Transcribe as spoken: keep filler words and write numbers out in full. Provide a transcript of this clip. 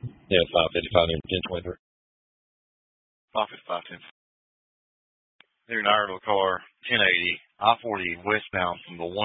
Yeah, five fifty-five and ten twenty-three. five fifty-five, ten. They're in our car, ten eighty, I forty westbound from the one